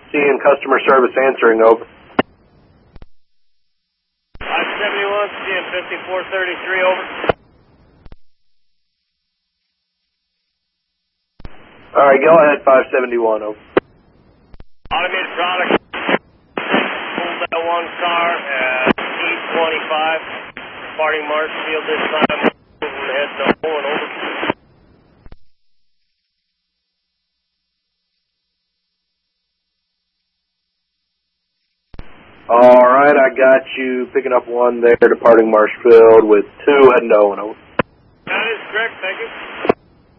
Seeing customer service answering, over. 571, seeing 5433, over. All right, go ahead, 571, over. Automated product. Pulled that one car at 825. Departing Marshfield this time. Moving ahead, no more, and over. All right, I got you picking up one there, departing Marshfield with 2 heading to Owen, over. That is correct, thank you.